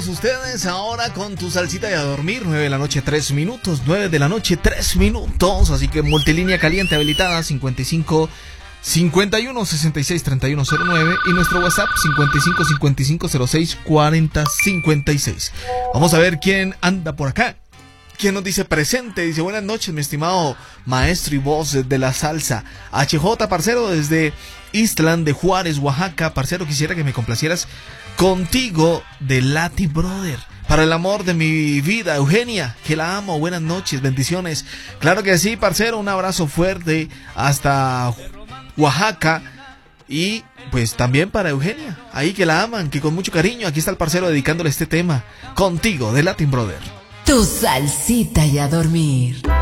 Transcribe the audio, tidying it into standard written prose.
Ustedes ahora con tu salsita y a dormir. 9 de la noche 3 minutos, 9 de la noche 3 minutos. Así que multilínea caliente habilitada 55 51 66 31 09 y nuestro WhatsApp 55 55 06 40 56. Vamos a ver quién anda por acá. ¿Quién nos dice presente? Dice: buenas noches, mi estimado maestro y voz de la salsa. HJ, parcero, desde Island de Juárez, Oaxaca. Parcero, quisiera que me complacieras contigo de Latin Brother. Para el amor de mi vida, Eugenia, que la amo. Buenas noches, bendiciones. Claro que sí, parcero, un abrazo fuerte hasta Oaxaca. Y pues también para Eugenia, ahí que la aman, que con mucho cariño. Aquí está el parcero dedicándole este tema, contigo de Latin Brother. Tu salsita y a dormir.